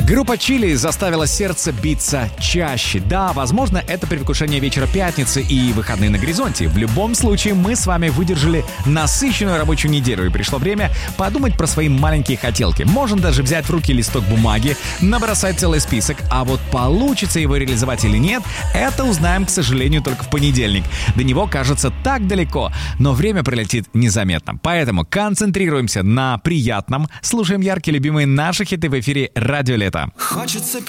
Группа Чили заставила сердце биться чаще. Да, возможно, это предвкушение вечера пятницы и выходные на горизонте. В любом случае, мы с вами выдержали насыщенную рабочую неделю, и пришло время подумать про свои маленькие хотелки. Можно даже взять в руки листок бумаги, набросать целый список, а вот получится его реализовать или нет, это узнаем, к сожалению, только в понедельник. До него кажется так далеко, но время пролетит незаметно. Поэтому концентрируемся на приятном, слушаем яркие любимые наши хиты в эфире «Радио Лето». Хочется